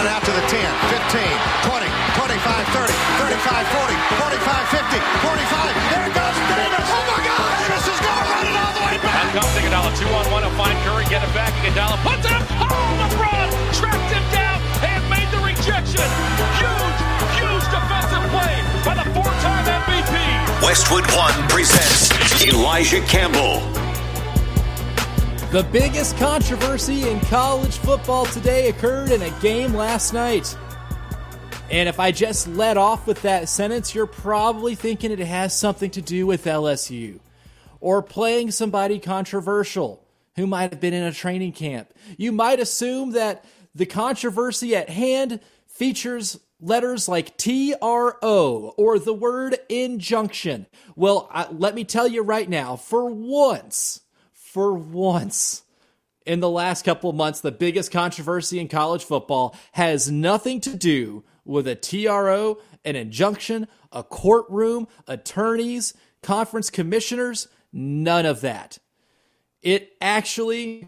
Coming out to the 10, 15, 20, 25, 30, 35, 40, 45, 50, 45. There goes Davis. Oh, my God. Davis is going to run it all the way back. Out comes Iguodala. 2-on-1. He'll find Curry. Get it back. Iguodala puts it up. Oh, LeBron tracked him down and made the rejection. Huge defensive play by the four-time MVP. Westwood One presents Elijah Campbell. The biggest controversy in college football today occurred in a game last night. And if I just let off with that sentence, you're probably thinking it has something to do with LSU or playing somebody controversial who might have been in a training camp. You might assume that the controversy at hand features letters like TRO or the word injunction. Well, let me tell you right now, for once in the last couple of months, the biggest controversy in college football has nothing to do with a TRO, an injunction, a courtroom, attorneys, conference commissioners, none of that. It actually,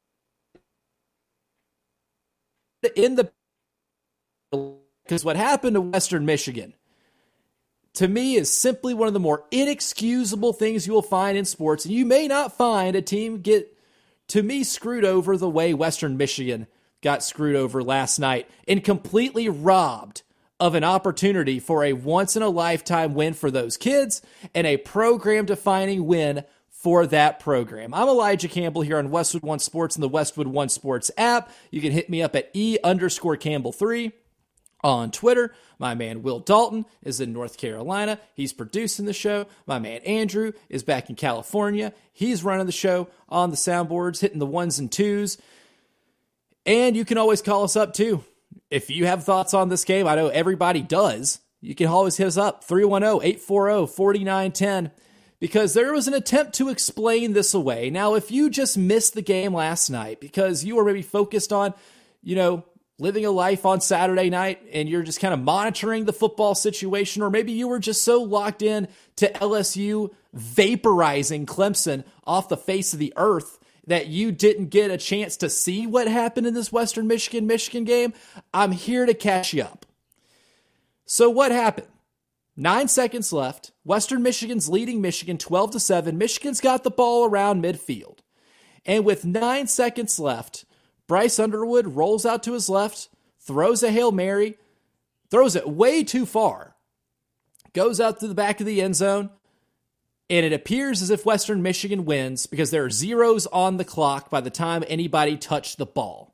because what happened to Western Michigan, to me, is simply one of the more inexcusable things you will find in sports. And you may not find a team get, to me, screwed over the way Western Michigan got screwed over last night and completely robbed of an opportunity for a once-in-a-lifetime win for those kids and a program-defining win for that program. I'm Elijah Campbell here on Westwood One Sports and the Westwood One Sports app. You can hit me up at E_Campbell3 on Twitter. My man Will Dalton is in North Carolina. He's producing the show. My man Andrew is back in California. He's running the show on the soundboards, hitting the ones and twos. And you can always call us up too. If you have thoughts on this game, I know everybody does. You can always hit us up, 310-840-4910, because there was an attempt to explain this away. Now, if you just missed the game last night because you were maybe focused on, living a life on Saturday night and you're just kind of monitoring the football situation, or maybe you were just so locked in to LSU vaporizing Clemson off the face of the earth that you didn't get a chance to see what happened in this Western Michigan game, I'm here to catch you up. So what happened? 9 seconds left. Western Michigan's leading Michigan 12-7. Michigan's got the ball around midfield. And with 9 seconds left, Bryce Underwood rolls out to his left, throws a Hail Mary, throws it way too far, goes out to the back of the end zone, and it appears as if Western Michigan wins because there are zeros on the clock by the time anybody touched the ball.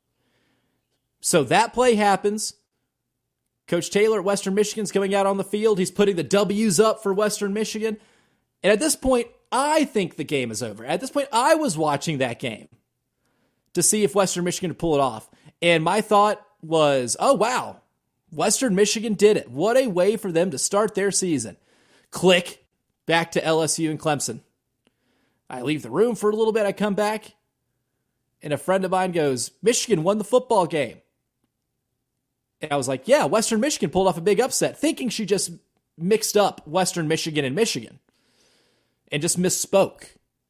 So that play happens. Coach Taylor at Western Michigan's coming out on the field. He's putting the W's up for Western Michigan. And at this point, I think the game is over. At this point, I was watching that game to see if Western Michigan could pull it off. And my thought was, oh, wow, Western Michigan did it. What a way for them to start their season. Click, back to LSU and Clemson. I leave the room for a little bit. I come back, and a friend of mine goes, Michigan won the football game. And I was like, yeah, Western Michigan pulled off a big upset, thinking she just mixed up Western Michigan and Michigan and just misspoke.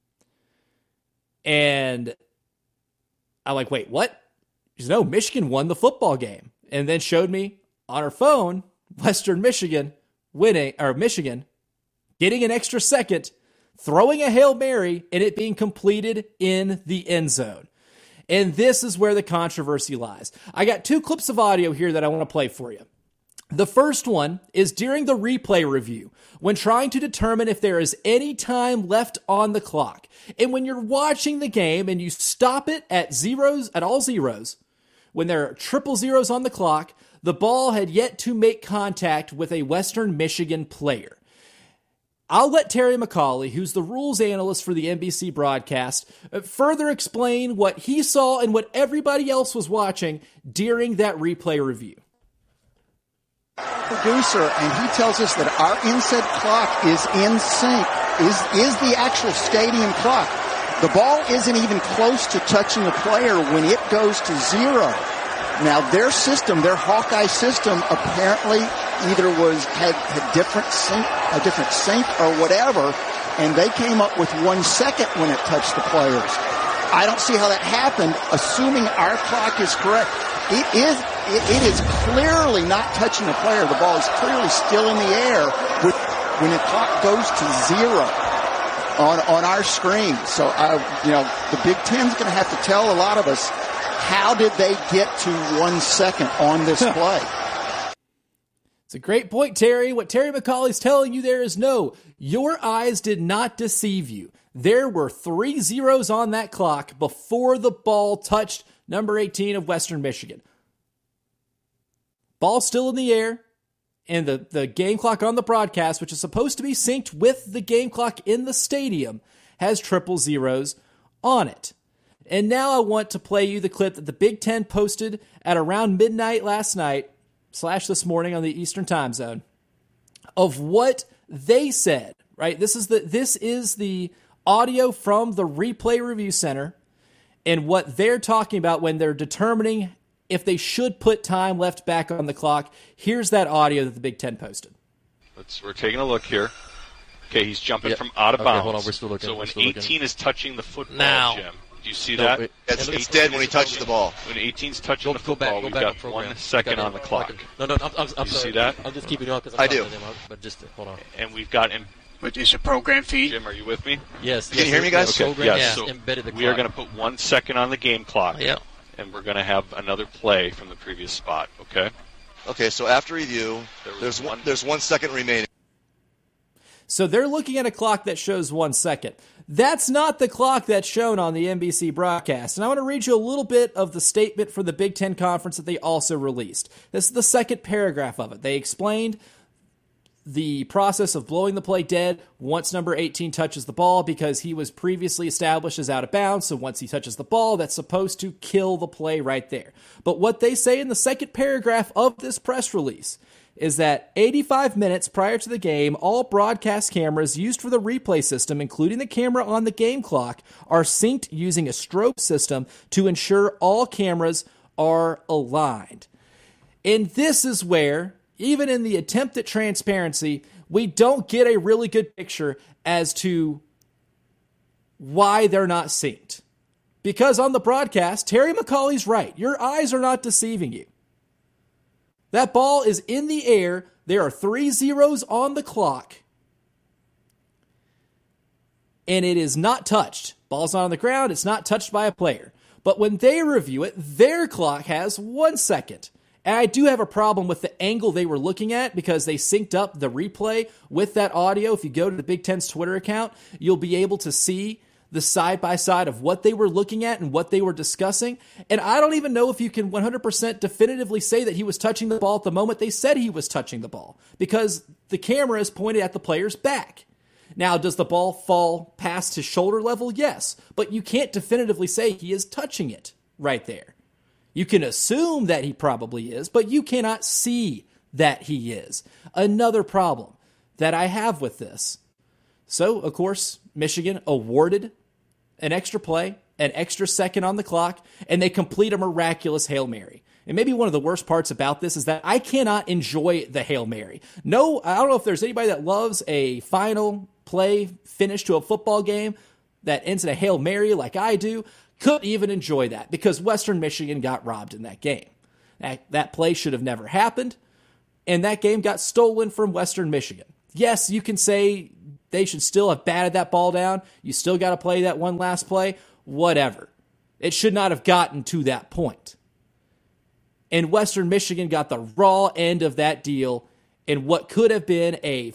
And I'm like, wait, what? She said, no, Michigan won the football game. And then showed me on her phone, Western Michigan Michigan getting an extra second, throwing a Hail Mary, and it being completed in the end zone. And this is where the controversy lies. I got 2 clips of audio here that I want to play for you. The first one is during the replay review, when trying to determine if there is any time left on the clock. And when you're watching the game and you stop it at all zeros, when there are triple zeros on the clock, the ball had yet to make contact with a Western Michigan player. I'll let Terry McCauley, who's the rules analyst for the NBC broadcast, further explain what he saw and what everybody else was watching during that replay review. Producer, and he tells us that our inset clock is in sync, is the actual stadium clock. The ball isn't even close to touching the player when it goes to zero. Now their system, their Hawkeye system, apparently either had a different sync or whatever, and they came up with 1 second when it touched the players. I don't see how that happened, assuming our clock is correct. It is it is clearly not touching the player. The ball is clearly still in the air when the clock goes to 0 on our screen. So, the Big Ten's going to have to tell a lot of us, how did they get to 1 second on this play? It's a great point, Terry. What Terry McAulife's telling you there is no, your eyes did not deceive you. There were 3 zeros on that clock before the ball touched number 18 of Western Michigan. Ball still in the air, and the game clock on the broadcast, which is supposed to be synced with the game clock in the stadium, has 000 on it. And now I want to play you the clip that the Big Ten posted at around midnight last night, / this morning on the Eastern Time Zone, of what they said, right? This is the audio from the Replay Review Center and what they're talking about when they're determining if they should put time left back on the clock. Here's that audio that the Big Ten posted. We're taking a look here. Okay, he's jumping from out of bounds. Hold on, we're still looking. So when 18 is touching the football, Jim, do you see that? It's dead when he touches the ball. When 18's touching the football, we've got 1 second on the clock. No, I'm sorry. You see that? I'll just keep it on because I do. But just hold on. And we've got But is a program feed? Jim, are you with me? Yes. Can you hear me, guys? Okay. Yes. So embedded the clock. we are going to put 1 second on the game clock. Yeah. And we're going to have another play from the previous spot. Okay. Okay. So after review, there's 1 second remaining. So they're looking at a clock that shows 1 second. That's not the clock that's shown on the NBC broadcast. And I want to read you a little bit of the statement for the Big Ten Conference that they also released. This is the second paragraph of it. They explained the process of blowing the play dead once number 18 touches the ball because he was previously established as out of bounds. So once he touches the ball, that's supposed to kill the play right there. But what they say in the second paragraph of this press release is that 85 minutes prior to the game, all broadcast cameras used for the replay system, including the camera on the game clock, are synced using a strobe system to ensure all cameras are aligned. And this is where, even in the attempt at transparency, we don't get a really good picture as to why they're not synced. Because on the broadcast, Terry McAulife's right. Your eyes are not deceiving you. That ball is in the air. There are 3 zeros on the clock. And it is not touched. Ball's not on the ground. It's not touched by a player. But when they review it, their clock has 1 second. And I do have a problem with the angle they were looking at because they synced up the replay with that audio. If you go to the Big Ten's Twitter account, you'll be able to see the side-by-side of what they were looking at and what they were discussing. And I don't even know if you can 100% definitively say that he was touching the ball at the moment they said he was touching the ball because the camera is pointed at the player's back. Now, does the ball fall past his shoulder level? Yes. But you can't definitively say he is touching it right there. You can assume that he probably is, but you cannot see that he is. Another problem that I have with this. So, of course, Michigan awarded an extra play, an extra second on the clock, and they complete a miraculous Hail Mary. And maybe one of the worst parts about this is that I cannot enjoy the Hail Mary. No, I don't know if there's anybody that loves a final play finish to a football game that ends in a Hail Mary like I do. Couldn't even enjoy that because Western Michigan got robbed in that game. That play should have never happened, and that game got stolen from Western Michigan. Yes, you can say they should still have batted that ball down. You still got to play that one last play. Whatever. It should not have gotten to that point. And Western Michigan got the raw end of that deal in what could have been a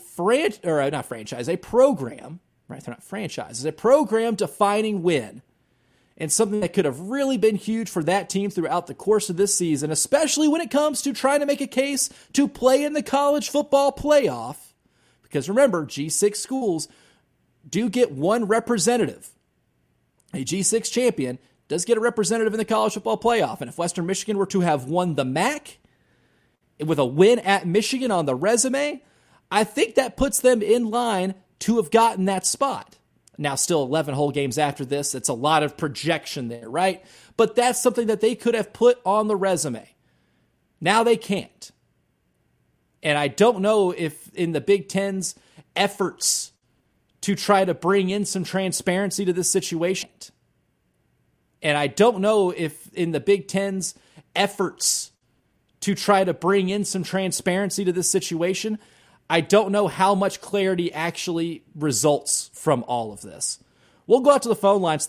program, right? They're not franchises, a program-defining win. And something that could have really been huge for that team throughout the course of this season, especially when it comes to trying to make a case to play in the college football playoff. Because remember, G6 schools do get one representative. A G6 champion does get a representative in the college football playoff. And if Western Michigan were to have won the MAC with a win at Michigan on the resume, I think that puts them in line to have gotten that spot. Now, still 11 whole games after this. It's a lot of projection there, right? But that's something that they could have put on the resume. Now they can't. And I don't know if in the Big Ten's efforts to try to bring in some transparency to this situation, and I don't know if in the Big Ten's efforts to try to bring in some transparency to this situation, I don't know how much clarity actually results from all of this. We'll go out to the phone lines,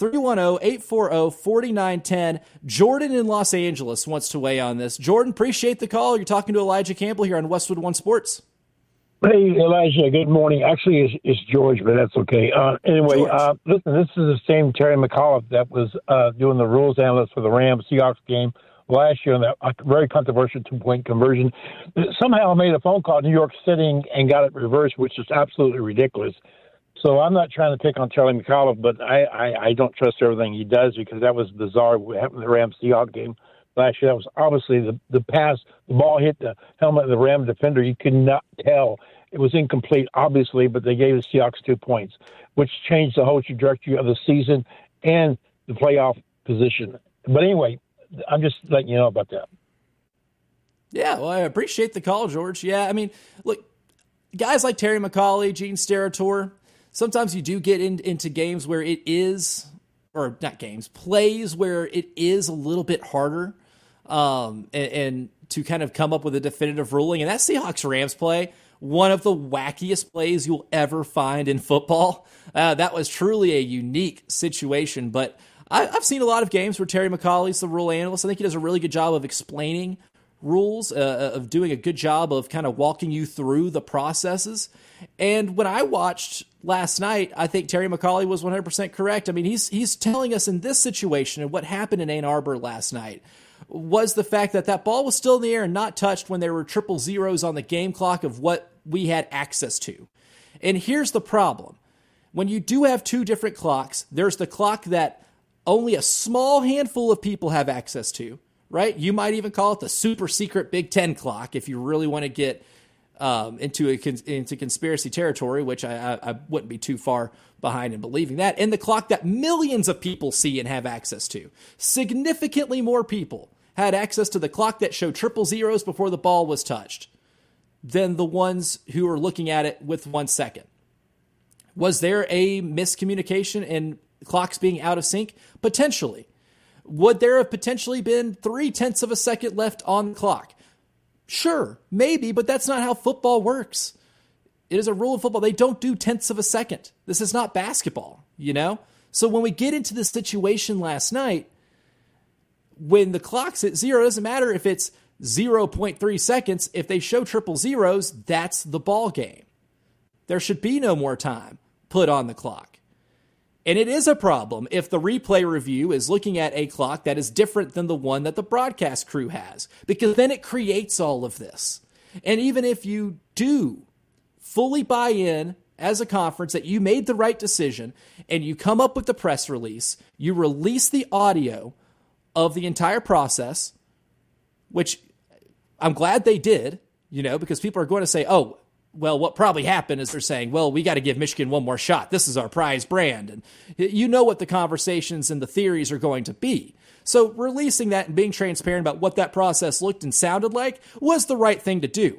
310-840-4910. Jordan in Los Angeles wants to weigh on this. Jordan, appreciate the call. You're talking to Elijah Campbell here on Westwood One Sports. Hey, Elijah, good morning. Actually, it's George, but that's okay. Anyway, listen, this is the same Terry McAuliffe that was doing the rules analyst for the Rams-Seahawks game last year on that very controversial two-point conversion. Somehow made a phone call to New York City and got it reversed, which is absolutely ridiculous. So I'm not trying to pick on Charlie McAuliffe, but I don't trust everything he does because that was bizarre what happened in the Rams-Seahawks game last year. That was obviously the pass, the ball hit the helmet of the Ram defender. You could not tell. It was incomplete, obviously, but they gave the Seahawks 2 points, which changed the whole trajectory of the season and the playoff position. But anyway, I'm just letting you know about that. Yeah, well, I appreciate the call, George. Yeah, I mean, look, guys like Terry McAuliffe, Gene Steratore, sometimes you do get into games where it is, or not games, plays where it is a little bit harder and to kind of come up with a definitive ruling. And that Seahawks-Rams play, one of the wackiest plays you'll ever find in football. That was truly a unique situation. But I've seen a lot of games where Terry McAuliffe's the rule analyst. I think he does a really good job of explaining rules, of doing a good job of kind of walking you through the processes. And when I watched last night, I think Terry McAuliffe was 100% correct. I mean, he's telling us in this situation and what happened in Ann Arbor last night was the fact that that ball was still in the air and not touched when there were triple zeros on the game clock of what we had access to. And here's the problem. When you do have two different clocks, there's the clock that only a small handful of people have access to, right? You might even call it the super secret Big Ten clock if you really want to get into conspiracy territory, which I wouldn't be too far behind in believing that. And the clock that millions of people see and have access to. Significantly more people had access to the clock that showed triple zeros before the ball was touched than the ones who are looking at it with 1 second. Was there a miscommunication and clocks being out of sync? Potentially. Would there have potentially been 0.3 of a second left on the clock? Sure, maybe, but that's not how football works. It is a rule of football. They don't do tenths of a second. This is not basketball, you know? So when we get into this situation last night, when the clock's at zero, it doesn't matter if it's 0.3 seconds. If they show triple zeros, that's the ball game. There should be no more time put on the clock. And it is a problem if the replay review is looking at a clock that is different than the one that the broadcast crew has, because then it creates all of this. And even if you do fully buy in as a conference that you made the right decision and you come up with the press release, you release the audio of the entire process, which I'm glad they did, you know, because people are going to say, oh, well, what probably happened is they're saying, well, we got to give Michigan one more shot. This is our prize brand. And you know what the conversations and the theories are going to be. So releasing that and being transparent about what that process looked and sounded like was the right thing to do.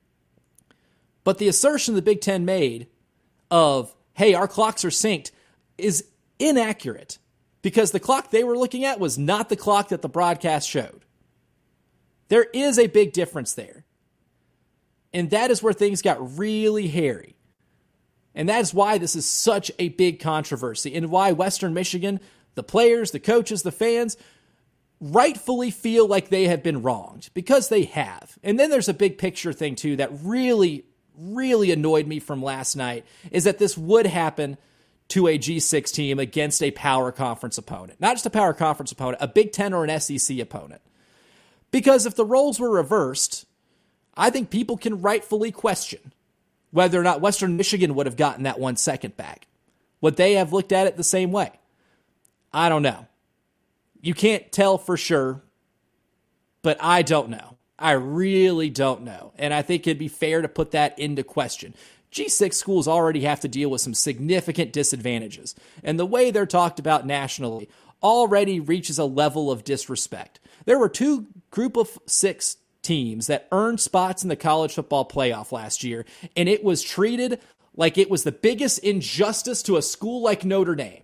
But the assertion the Big Ten made of, hey, our clocks are synced is inaccurate because the clock they were looking at was not the clock that the broadcast showed. There is a big difference there. And that is where things got really hairy. And that is why this is such a big controversy and why Western Michigan, the players, the coaches, the fans, rightfully feel like they have been wronged, because they have. And then there's a big picture thing too that really, really annoyed me from last night, is that this would happen to a G6 team against a power conference opponent. Not just a power conference opponent, a Big Ten or an SEC opponent. Because if the roles were reversed, I think people can rightfully question whether or not Western Michigan would have gotten that 1 second back. Would they have looked at it the same way? I don't know. You can't tell for sure, but I don't know. I really don't know. And I think it'd be fair to put that into question. G6 schools already have to deal with some significant disadvantages, and the way they're talked about nationally already reaches a level of disrespect. There were two group of 6 teams that earned spots in the college football playoff last year, and it was treated like it was the biggest injustice to a school like Notre Dame.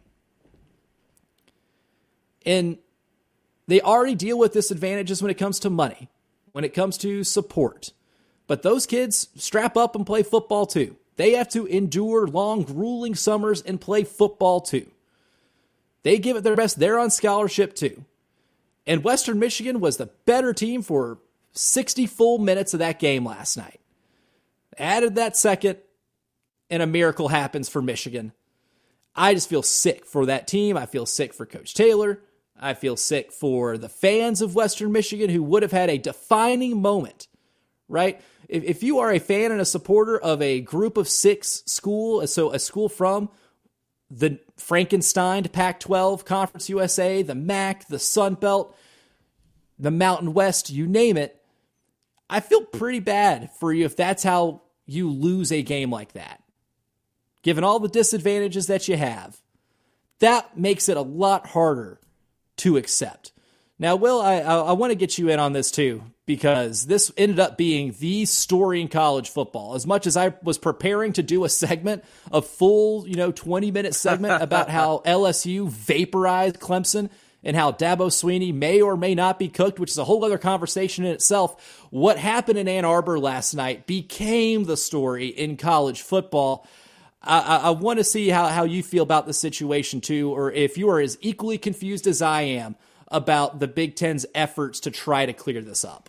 And they already deal with disadvantages when it comes to money. when it comes to support. But those kids strap up and play football too. They have to endure long, grueling summers and play football too. They give it their best. They're on scholarship too. And Western Michigan was the better team for 60 full minutes of that game last night. Added that second, and a miracle happens for Michigan. I just feel sick for that team. I feel sick for Coach Taylor. I feel sick for the fans of Western Michigan who would have had a defining moment, right? If you are a fan and a supporter of a group of 6 school, so a school from the Frankenstein Pac-12, Conference USA, the MAC, the Sun Belt, the Mountain West, you name it, I feel pretty bad for you if that's how you lose a game like that. Given all the disadvantages that you have, that makes it a lot harder to accept. Now, Will, I want to get you in on this too, because this ended up being the story in college football. As much as I was preparing to do a segment, a full 20-minute segment about how LSU vaporized Clemson and how Dabo Swinney may or may not be cooked, which is a whole other conversation in itself. What happened in Ann Arbor last night became the story in college football. I want to see how you feel about the situation too, or if you are as equally confused as I am about the Big Ten's efforts to try to clear this up.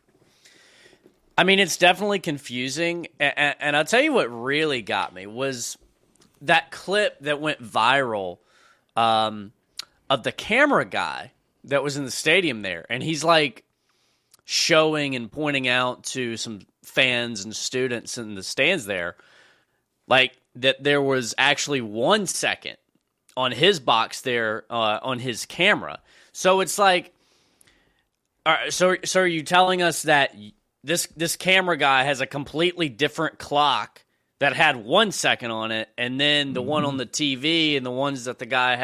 I mean, it's definitely confusing, and I'll tell you what really got me was that clip that went viral of the camera guy that was in the stadium there, and he's like showing and pointing out to some fans and students in the stands there, like that there was actually 1 second on his box there on his camera. So it's like, all right, so are you telling us that this camera guy has a completely different clock that had 1 second on it, and then the one on the TV and the ones that the guys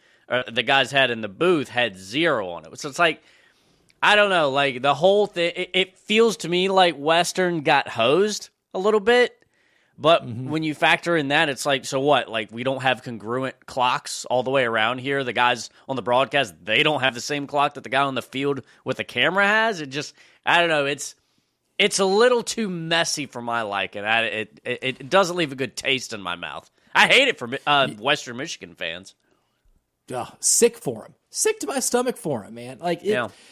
had in the booth had 0 on it? So it's like, I don't know, like the whole thing, it feels to me like Western got hosed a little bit. But when you factor in that, it's like, so what? Like, we don't have congruent clocks all the way around here. The guys on the broadcast, they don't have the same clock that the guy on the field with the camera has. It just, I don't know. It's a little too messy for my liking. It doesn't leave a good taste in my mouth. I hate it for Western Michigan fans. Sick for him. Sick to my stomach for him, man. Like,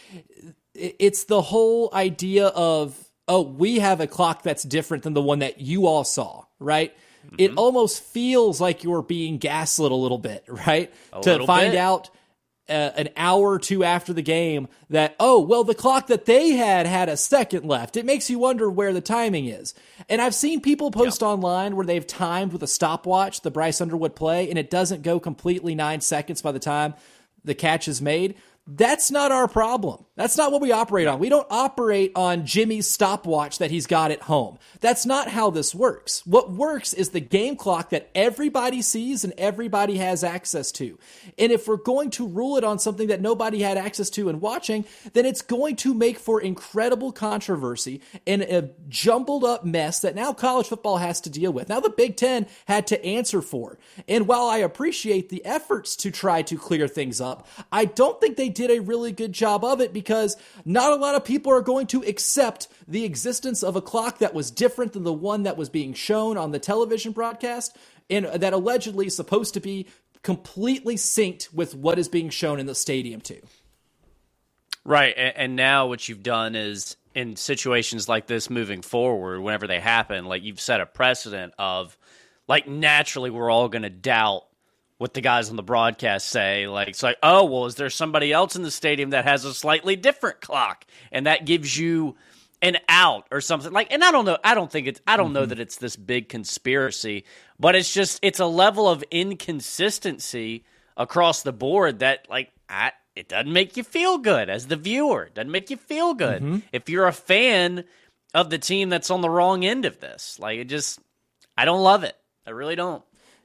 it's the whole idea of, oh, we have a clock that's different than the one that you all saw, right? It almost feels like you're being gaslit a little bit, right? To find out an hour or two after the game that, oh, well, the clock that they had a second left. It makes you wonder where the timing is. And I've seen people post online where they've timed with a stopwatch the Bryce Underwood play, and it doesn't go completely 9 seconds by the time the catch is made. That's not our problem. That's not what we operate on. We don't operate on Jimmy's stopwatch that he's got at home. That's not how this works. What works is the game clock that everybody sees and everybody has access to. And if we're going to rule it on something that nobody had access to and watching, then it's going to make for incredible controversy and a jumbled up mess that now college football has to deal with. Now the Big Ten had to answer for. And while I appreciate the efforts to try to clear things up, I don't think they did a really good job of it, because not a lot of people are going to accept the existence of a clock that was different than the one that was being shown on the television broadcast, and that allegedly is supposed to be completely synced with what is being shown in the stadium too. Right, and now what you've done is, in situations like this moving forward, whenever they happen, like, you've set a precedent of, like, naturally we're all going to doubt what the guys on the broadcast say. Like, it's like, oh, well, is there somebody else in the stadium that has a slightly different clock? And that gives you an out or something. Like, and I don't know. I don't know that it's this big conspiracy, but it's a level of inconsistency across the board that, like, it doesn't make you feel good as the viewer. It doesn't make you feel good if you're a fan of the team that's on the wrong end of this. Like, I don't love it. I really don't.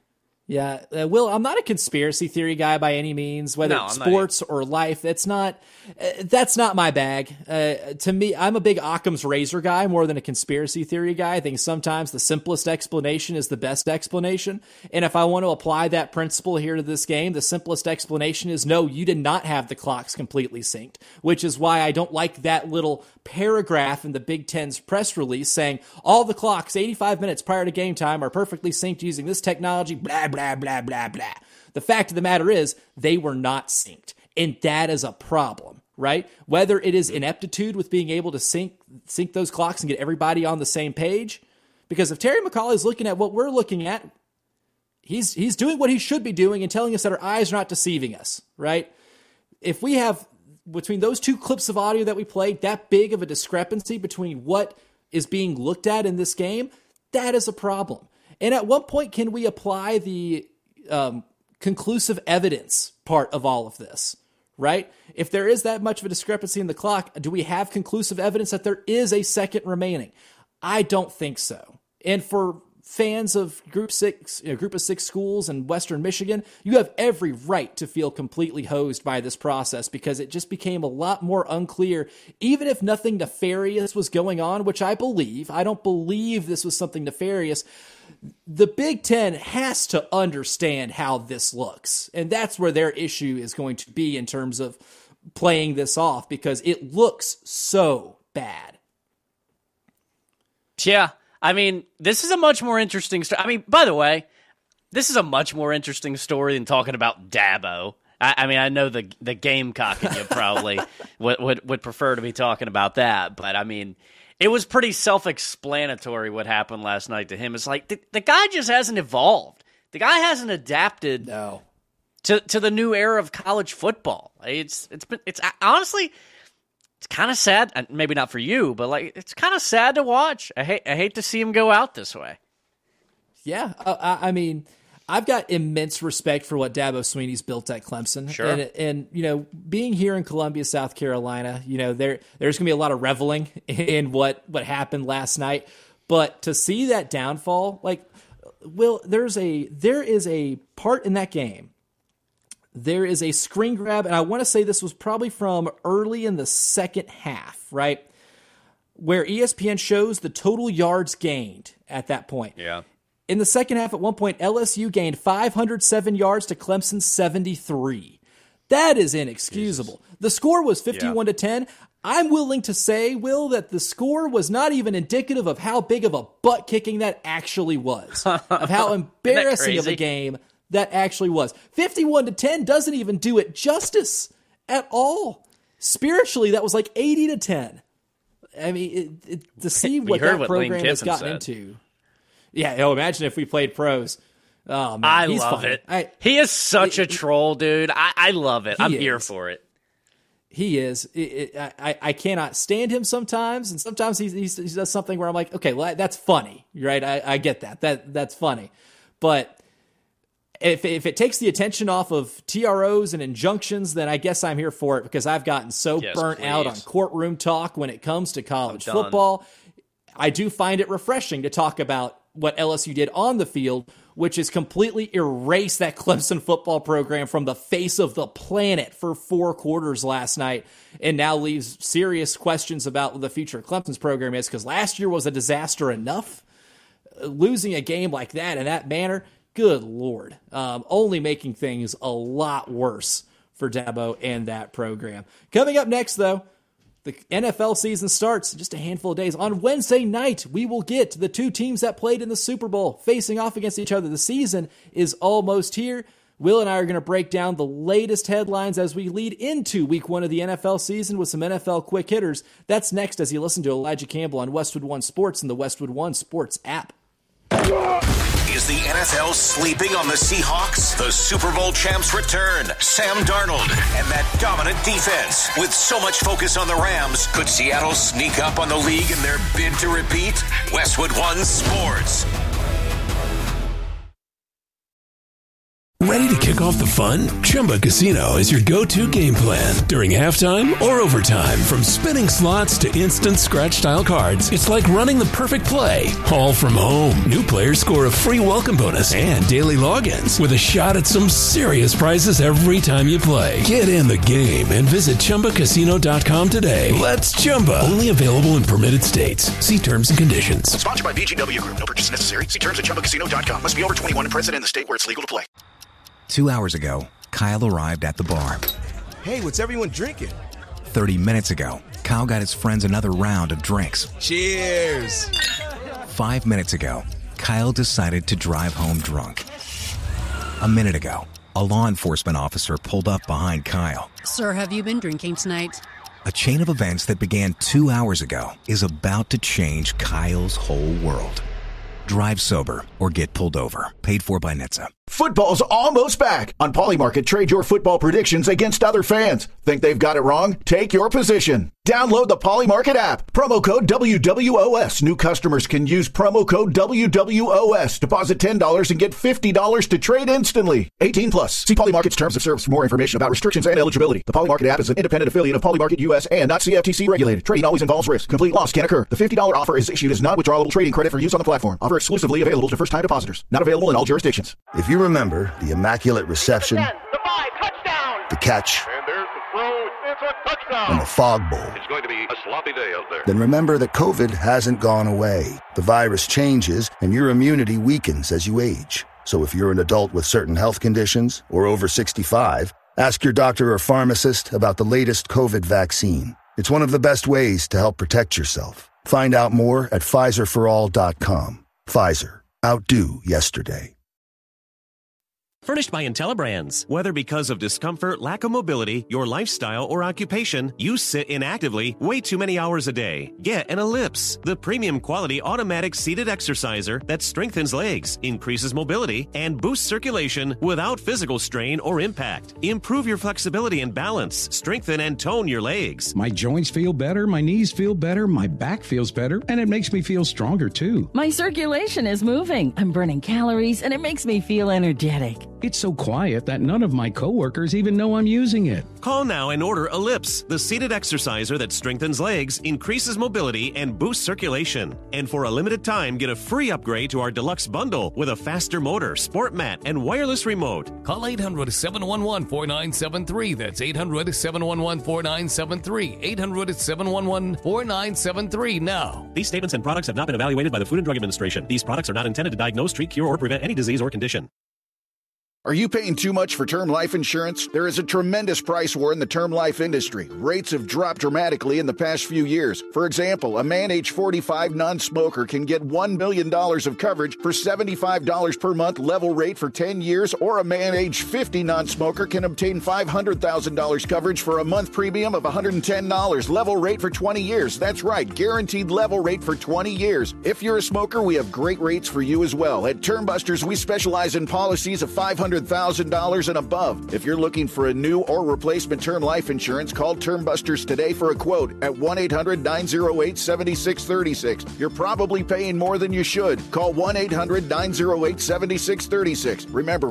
Yeah, Will, I'm not a conspiracy theory guy by any means, whether it's sports or life. That's not my bag. To me, I'm a big Occam's razor guy more than a conspiracy theory guy. I think sometimes the simplest explanation is the best explanation. And if I want to apply that principle here to this game, the simplest explanation is no, you did not have the clocks completely synced, which is why I don't like that little paragraph in the Big Ten's press release saying all the clocks 85 minutes prior to game time are perfectly synced using this technology, blah, blah, blah, blah, blah. The fact of the matter is they were not synced, and that is a problem, right? Whether it is ineptitude with being able to sync those clocks and get everybody on the same page, because if Terry McAuliffe is looking at what we're looking at, he's doing what he should be doing and telling us that our eyes are not deceiving us, right? If we have between those two clips of audio that we played, that big of a discrepancy between what is being looked at in this game, that is a problem. And at what point can we apply the conclusive evidence part of all of this, right? If there is that much of a discrepancy in the clock, do we have conclusive evidence that there is a second remaining? I don't think so. And for fans of Group of Six schools in Western Michigan, you have every right to feel completely hosed by this process because it just became a lot more unclear, even if nothing nefarious was going on, which I don't believe this was something nefarious. The Big Ten has to understand how this looks, and that's where their issue is going to be in terms of playing this off because it looks so bad. Yeah. I mean, this is a much more interesting story. I mean, by the way, this is a much more interesting story than talking about Dabo. I mean, I know the Gamecock in you probably would prefer to be talking about that, but I mean, it was pretty self-explanatory what happened last night to him. It's like the guy just hasn't evolved. The guy hasn't adapted to the new era of college football. It's honestly. It's kind of sad, maybe not for you, but like it's kind of sad to watch. I hate to see him go out this way. Yeah, I mean, I've got immense respect for what Dabo Swinney's built at Clemson. Sure. And you know, being here in Columbia, South Carolina, you know, there's going to be a lot of reveling in what happened last night. But to see that downfall, like, Will, there is a part in that game. There is a screen grab, and I want to say this was probably from early in the second half, right? Where ESPN shows the total yards gained at that point. Yeah. In the second half, at one point, LSU gained 507 yards to Clemson's 73. That is inexcusable. Jesus. The score was 51-10. I'm willing to say, Will, that the score was not even indicative of how big of a butt kicking that actually was, of how embarrassing of a game that actually was. 51-10 doesn't even do it justice at all. Spiritually, that was like 80-10. I mean, to see what that program has gotten into. Yeah, imagine if we played pros. Oh, man, I love it. He is such a troll, dude. I love it. I'm here for it. He is. I cannot stand him sometimes, and sometimes he does something where I'm like, okay, well, that's funny, right? I get that. That's funny. But if it takes the attention off of TROs and injunctions, then I guess I'm here for it because I've gotten so burnt out on courtroom talk when it comes to college football. I do find it refreshing to talk about what LSU did on the field, which is completely erase that Clemson football program from the face of the planet for 4 quarters last night, and now leaves serious questions about what the future of Clemson's program is, because last year was a disaster enough. Losing a game like that in that manner, good Lord, only making things a lot worse for Dabo and that program. Coming up next, though, the NFL season starts in just a handful of days. On Wednesday night, we will get the 2 teams that played in the Super Bowl facing off against each other. The season is almost here. Will and I are going to break down the latest headlines as we lead into week 1 of the NFL season with some NFL quick hitters. That's next as you listen to Elijah Campbell on Westwood One Sports and the Westwood One Sports app. Is the NFL sleeping on the Seahawks? The Super Bowl champs return. Sam Darnold and that dominant defense. With so much focus on the Rams, could Seattle sneak up on the league in their bid to repeat? Westwood One Sports. Ready to kick off the fun? Chumba Casino is your go-to game plan. During halftime or overtime, from spinning slots to instant scratch-style cards, it's like running the perfect play, all from home. New players score a free welcome bonus and daily logins with a shot at some serious prizes every time you play. Get in the game and visit ChumbaCasino.com today. Let's Chumba. Only available in permitted states. See terms and conditions. Sponsored by VGW Group. No purchase necessary. See terms at ChumbaCasino.com. Must be over 21 and present in the state where it's legal to play. 2 hours ago, Kyle arrived at the bar. Hey, what's everyone drinking? 30 minutes ago, Kyle got his friends another round of drinks. Cheers! 5 minutes ago, Kyle decided to drive home drunk. A minute ago, a law enforcement officer pulled up behind Kyle. Sir, have you been drinking tonight? A chain of events that began 2 hours ago is about to change Kyle's whole world. Drive sober or get pulled over. Paid for by NHTSA. Football's almost back. On Polymarket, trade your football predictions against other fans. Think they've got it wrong? Take your position. Download the Polymarket app. Promo code WWOS. New customers can use promo code WWOS. Deposit $10 and get $50 to trade instantly. 18 plus. See Polymarket's terms of service for more information about restrictions and eligibility. The Polymarket app is an independent affiliate of Polymarket US and not CFTC regulated. Trading always involves risk. Complete loss can occur. The $50 offer is issued as non-withdrawable trading credit for use on the platform. Offer exclusively available to first-time depositors. Not available in all jurisdictions. If you remember the immaculate reception, the catch, and there's the throw. It's a touchdown. and the fog bowl, It's going to be a sloppy day out there. then remember that COVID hasn't gone away. The virus changes and your immunity weakens as you age. So if you're an adult with certain health conditions or over 65, ask your doctor or pharmacist about the latest COVID vaccine. It's one of the best ways to help protect yourself. Find out more at PfizerForAll.com. Pfizer. Outdo yesterday. Furnished by IntelliBrands. Whether because of discomfort, lack of mobility, your lifestyle, or occupation, you sit inactively way too many hours a day. Get an Ellipse, the premium quality automatic seated exerciser that strengthens legs, increases mobility, and boosts circulation without physical strain or impact. Improve your flexibility and balance. Strengthen and tone your legs. My joints feel better, my knees feel better, my back feels better, and it makes me feel stronger too. My circulation is moving. I'm burning calories, and it makes me feel energetic. It's so quiet that none of my coworkers even know I'm using it. Call now and order Ellipse, the seated exerciser that strengthens legs, increases mobility, and boosts circulation. And for a limited time, get a free upgrade to our deluxe bundle with a faster motor, sport mat, and wireless remote. Call 800-711-4973. That's 800-711-4973. 800-711-4973 now. These statements and products have not been evaluated by the Food and Drug Administration. These products are not intended to diagnose, treat, cure, or prevent any disease or condition. Are you paying too much for term life insurance? There is a tremendous price war in the term life industry. Rates have dropped dramatically in the past few years. For example, a man age 45 non-smoker can get $1 million of coverage for $75 per month level rate for 10 years, or a man age 50 non-smoker can obtain $500,000 coverage for a month premium of $110 level rate for 20 years. That's right, guaranteed level rate for 20 years. If you're a smoker, we have great rates for you as well. At Term Busters, we specialize in policies of $500,000 and above. If you're looking for a new or replacement term life insurance, call Term Busters today for a quote at 1-800-908-7636. You're probably paying more than you should. Call 1-800-908-7636. Remember,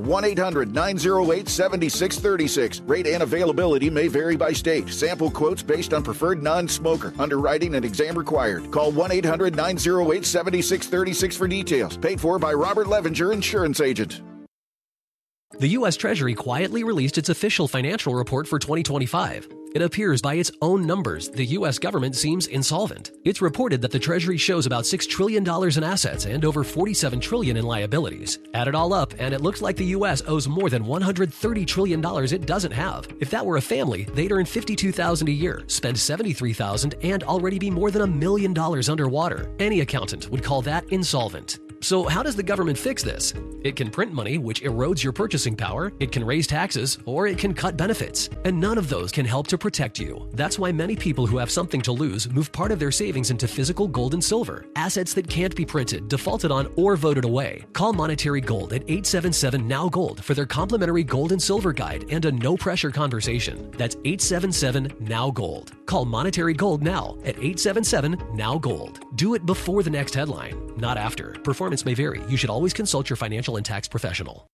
1-800-908-7636. Rate and availability may vary by state. Sample quotes based on preferred non-smoker. Underwriting and exam required. Call 1-800-908-7636 for details. Paid for by Robert Levenger, Insurance Agent. The U.S. Treasury quietly released its official financial report for 2025. It appears by its own numbers, the U.S. government seems insolvent. It's reported that the Treasury shows about $6 trillion in assets and over $47 trillion in liabilities. Add it all up, and it looks like the U.S. owes more than $130 trillion it doesn't have. If that were a family, they'd earn $52,000 a year, spend $73,000, and already be more than $1 million underwater. Any accountant would call that insolvent. So how does the government fix this? It can print money, which erodes your purchasing power, it can raise taxes, or it can cut benefits. And none of those can help to protect you. That's why many people who have something to lose move part of their savings into physical gold and silver, assets that can't be printed, defaulted on, or voted away. Call Monetary Gold at 877-NOW-GOLD for their complimentary gold and silver guide and a no-pressure conversation. That's 877-NOW-GOLD. Call Monetary Gold now at 877-NOW-GOLD. Do it before the next headline, not after. Performance may vary. You should always consult your financial and tax professional.